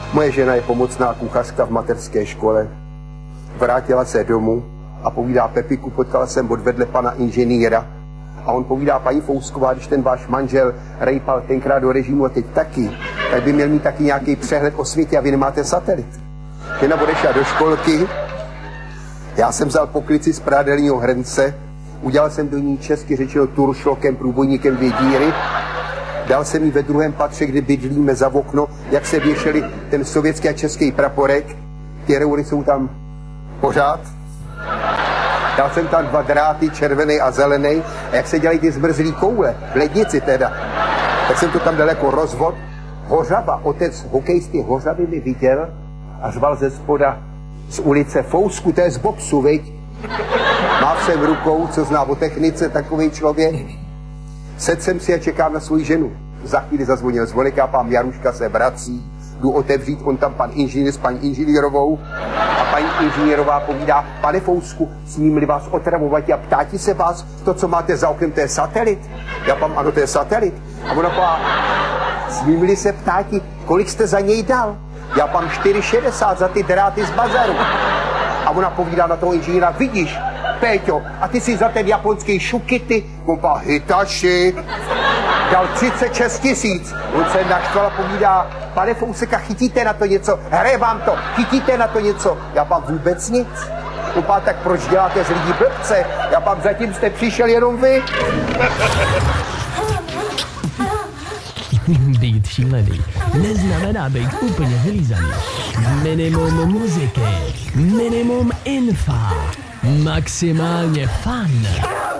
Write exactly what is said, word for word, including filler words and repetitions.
Moje žena je pomocná kuchařka v mateřské škole. Vrátila se domů a povídá Pepiku, potkala jsem odvedle pana inženýra. A on povídá, paní Fousková, když ten váš manžel rejpal tenkrát do režimu a teď taky, tak by měl mít taky nějaký přehled o světě a vy nemáte satelit. Žena odešla do školky, já jsem vzal poklici z prádelního hrnce, udělal jsem do ní česky řečeno turšlokem, průbojníkem dvě díry, dal jsem jí ve druhém patře, kde bydlíme za okno, jak se věšeli ten sovětský a český praporek, ty reury jsou tam pořád. Dal jsem tam dva dráty, červený a zelený, a jak se dělají ty zmrzlý koule, v lednici teda, tak jsem to tam dal jako rozvod. Hořava, otec hokejisty Hořavy mi viděl a řval ze spoda z ulice Fousku, to je z boxu, viď? Má všem rukou, co zná o technice, takovej člověk. Sedl jsem si a čekám na svou ženu. Za chvíli zazvonil zvonek, já pán Jaruška se vrací, jdu otevřít, on tam pan inženýr s paní inženýrovou a paní inženýrová povídá, pane Fousku, smím-li vás otravovat a ptátí se vás, to, co máte za oknem, to je satelit? Já pám, ano, to je satelit. A ona pá, smím-li se ptátí, kolik jste za něj dal? Já pám čtyři šedesát za ty dráty z bazaru. A ona povídá na toho inženýra, vidíš, Péťo, a ty si za ten japonský šukity, on pá, Hitachi, dal třicet šest tisíc. On se naštval a povídá, pane Fouseka, chytíte na to něco? Hraje vám to, chytíte na to něco? Já pám, vůbec nic. On pá, tak proč děláte z lidí blbce? Já pám, zatím jste přišel jenom vy. Být šílený neznamená být úplně vylízaný. Minimum muziky, minimum infa, maximálně fun.